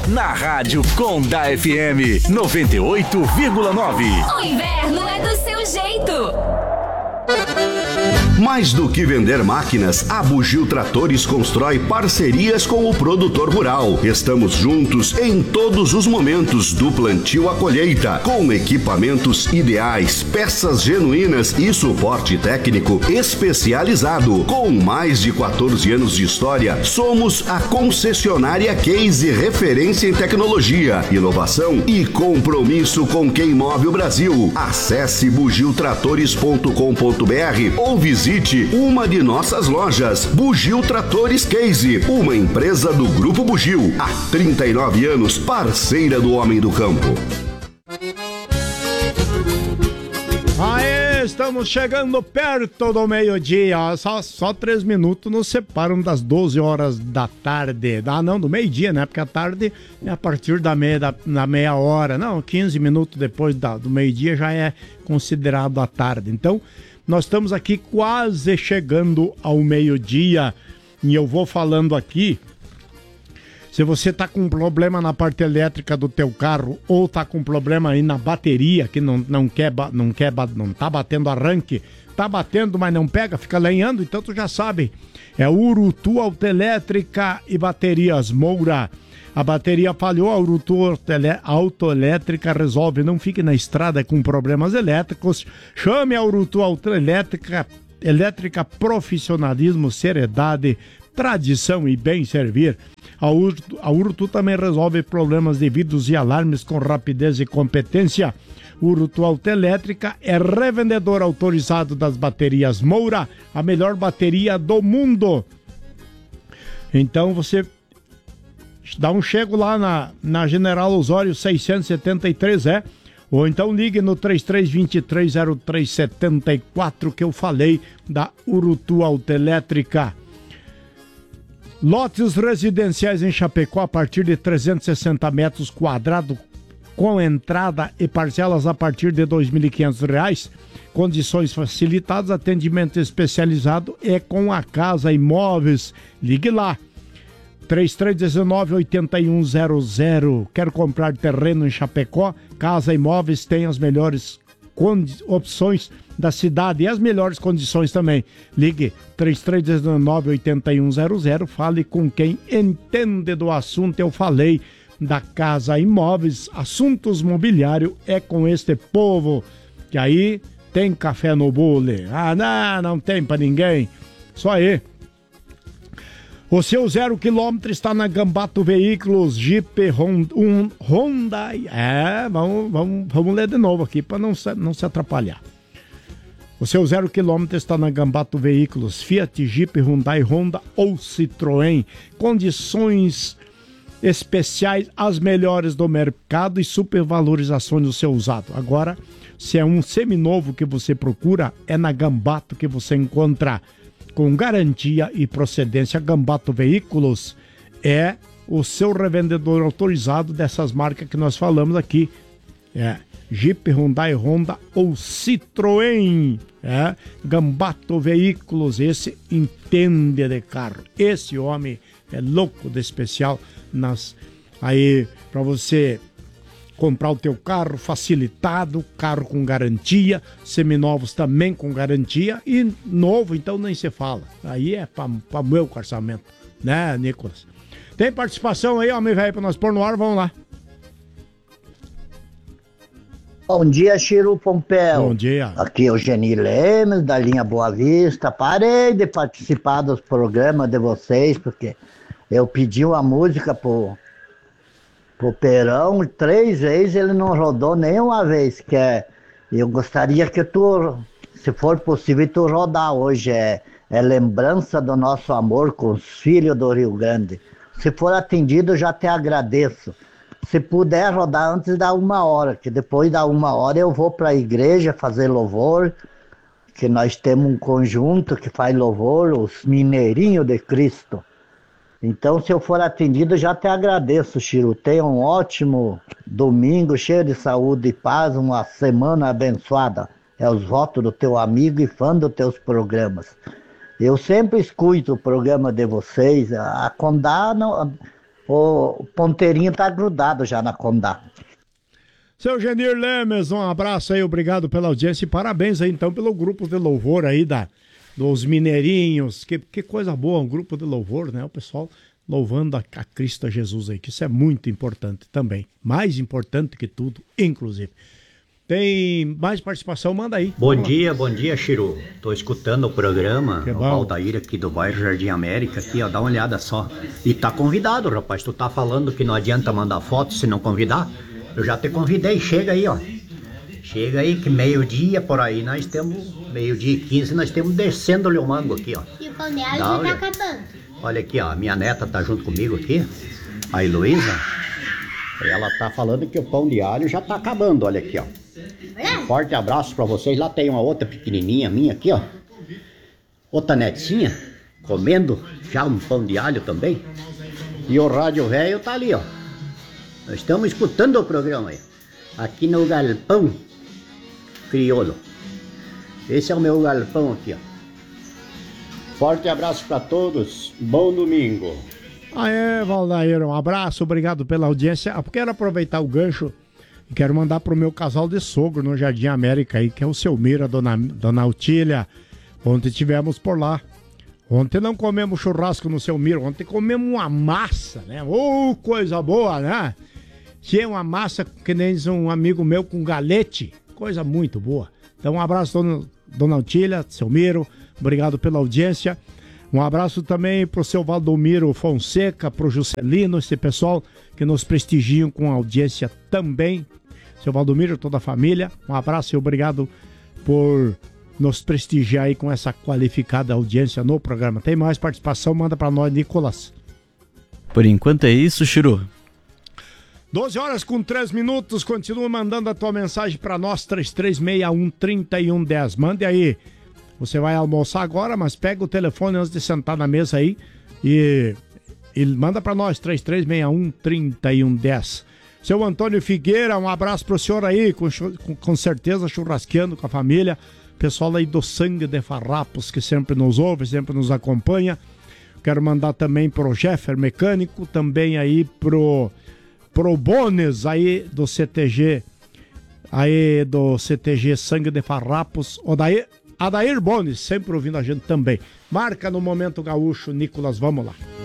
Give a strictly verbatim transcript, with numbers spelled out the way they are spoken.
na Rádio Conda F M noventa e oito vírgula nove. O inverno é do seu jeito. Mais do que vender máquinas, a Bugio Tratores constrói parcerias com o produtor rural. Estamos juntos em todos os momentos, do plantio à colheita, com equipamentos ideais, peças genuínas e suporte técnico especializado. Com mais de quatorze anos de história, somos a concessionária Case, referência em tecnologia, inovação e compromisso com quem move o Brasil. Acesse bugio tratores ponto com ponto br ou visite uma de nossas lojas. Bugio Tratores Case, uma empresa do Grupo Bugio, há trinta e nove anos, parceira do homem do campo. Aê, estamos chegando perto do meio-dia, só, só três minutos nos separam das doze horas da tarde. Ah, não, do meio-dia, né? Porque a tarde é a partir da meia, da, da meia hora, não, quinze minutos depois da, do meio-dia já é considerado a tarde. Então, nós estamos aqui quase chegando ao meio-dia e eu vou falando aqui. Se você está com um problema na parte elétrica do teu carro ou está com um problema aí na bateria que não, não quer, não quer, não tá batendo arranque, tá batendo, mas não pega, fica lenhando, então tu já sabe. É Urutu Autoelétrica e Baterias Moura. A bateria falhou, a Urutu Autoelétrica resolve. Não fique na estrada com problemas elétricos. Chame a Urutu Autoelétrica, elétrica, profissionalismo, seriedade, tradição e bem servir. A Urutu, a Urutu também resolve problemas de vidros e alarmes com rapidez e competência. Urutu Autoelétrica é revendedor autorizado das baterias Moura, a melhor bateria do mundo. Então você dá um chego lá na, na General Osório seiscentos e setenta e três, é? Ou então ligue no três três dois três zero três sete quatro que eu falei da Urutu Autoelétrica. Lotes residenciais em Chapecó a partir de trezentos e sessenta metros quadrados, com entrada e parcelas a partir de dois mil e quinhentos reais. Condições facilitadas, atendimento especializado é com a Casa Imóveis. Ligue lá. três três um nove, oito um zero zero. Quer comprar terreno em Chapecó? Casa Imóveis tem as melhores condi- opções da cidade e as melhores condições também. Ligue três três um nove, oito um zero zero. Fale com quem entende do assunto. Eu falei da Casa Imóveis. Assuntos mobiliário é com este povo. Que aí tem café no bule. Ah, não, não tem pra ninguém. Só aí. O seu zero quilômetro está na Gambato Veículos, Jeep, Honda, um, Hyundai. É, vamos, vamos, vamos ler de novo aqui para não se, não se atrapalhar. O seu zero quilômetro está na Gambato Veículos, Fiat, Jeep, Hyundai, Honda ou Citroën. Condições especiais, as melhores do mercado e supervalorizações do seu usado. Agora, se é um seminovo que você procura, é na Gambato que você encontra. Com garantia e procedência, Gambato Veículos é o seu revendedor autorizado dessas marcas que nós falamos aqui. É Jeep, Hyundai, Honda ou Citroën. É Gambato Veículos, esse entende de carro. Esse homem é louco de especial nas aí para você comprar o teu carro facilitado, carro com garantia, seminovos também com garantia e novo, então nem se fala. Aí é para meu orçamento, né, Nicolas? Tem participação aí, homem velho, para nós pôr no ar, vamos lá. Bom dia, Chiru Pompeu. Bom dia. Aqui é o Geni Lemes, da linha Boa Vista. Parei de participar dos programas de vocês, porque eu pedi uma música pro pro Perão, três vezes ele não rodou nenhuma vez, que é, eu gostaria que tu, se for possível, tu rodar hoje, é, é lembrança do nosso amor com os filhos do Rio Grande. Se for atendido, eu já te agradeço. Se puder rodar antes da uma hora, que depois da uma hora eu vou para a igreja fazer louvor, que nós temos um conjunto que faz louvor, os Mineirinhos de Cristo. Então, se eu for atendido, já te agradeço, Chiru. Tenha um ótimo domingo, cheio de saúde e paz, uma semana abençoada. É os votos do teu amigo e fã dos teus programas. Eu sempre escuto o programa de vocês. A Condá, não, o ponteirinho tá grudado já na Condá. Seu Genir Lemes, um abraço aí, obrigado pela audiência e parabéns aí então pelo grupo de louvor aí da, dos mineirinhos, que, que coisa boa, um grupo de louvor, né? O pessoal louvando a, a Cristo Jesus aí, que isso é muito importante também, mais importante que tudo, inclusive. Tem mais participação? Manda aí. Bom dia, bom dia, Chiru. Tô escutando o programa, Que o bom. Valdair aqui do bairro Jardim América, aqui, ó, dá uma olhada só. E tá convidado, rapaz, tu tá falando que não adianta mandar foto se não convidar? Eu já te convidei, chega aí, ó. Chega aí que meio-dia por aí, nós temos, meio-dia e quinze, nós temos descendo o mango aqui, ó. E o pão de alho Dá, já olha. tá acabando. Olha aqui, ó, minha neta tá junto comigo aqui, a Heloísa. Ela tá falando que o pão de alho já tá acabando, olha aqui, ó. Um forte abraço pra vocês. Lá tem uma outra pequenininha minha aqui, ó. Outra netinha, comendo já um pão de alho também. E o rádio velho tá ali, ó. Nós estamos escutando o programa aí. Aqui no Galpão Crioulo. Esse é o meu galpão aqui, ó. Forte abraço pra todos. Bom domingo. Aê, Valdair, um abraço, obrigado pela audiência. Eu quero aproveitar o gancho e quero mandar pro meu casal de sogro no Jardim América aí, que é o seu Mira, dona, dona Autília. Ontem tivemos por lá. Ontem não comemos churrasco no seu Mira, ontem comemos uma massa, né? Ô, oh, coisa boa, né? Tinha uma massa que nem um amigo meu com galete, coisa muito boa. Então um abraço, dona, dona Autília, seu Miro, obrigado pela audiência. Um abraço também pro seu Valdomiro Fonseca, pro Juscelino, esse pessoal que nos prestigiam com audiência também. Seu Valdomiro, toda a família, um abraço e obrigado por nos prestigiar aí com essa qualificada audiência no programa. Tem mais participação? Manda pra nós, Nicolas. Por enquanto é isso, Chiru. doze horas com três minutos, continua mandando a tua mensagem pra nós, três três seis um, três um um zero. Mande aí. Você vai almoçar agora, mas pega o telefone antes de sentar na mesa aí e, e manda pra nós, três três seis um, três um um zero. Seu Antônio Figueira, um abraço pro senhor aí, com, com, com certeza churrasqueando com a família. Pessoal aí do Sangue de Farrapos, que sempre nos ouve, sempre nos acompanha. Quero mandar também pro Jeffer Mecânico, também aí pro, pro Bones aí do C T G, aí do C T G Sangue de Farrapos, Odair, Adair Bones, sempre ouvindo a gente também. Marca no Momento Gaúcho, Nicolas, vamos lá.